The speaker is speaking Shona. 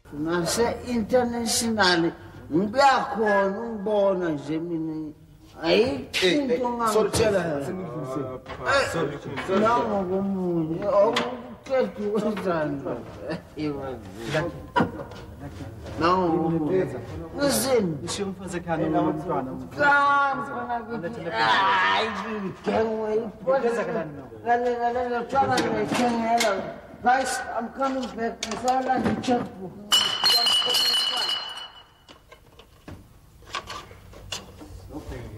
Nase-international, ngiyakhona ungibona nje mina. Ayikho into ongangitshela yona. Nangokomunye, awuqeda ukwenzani. Nangokomunye. Listen. Ishiya umfazi ekhaya nomntwana. Guys, I'm coming back. I saw like a checkbook. Okay.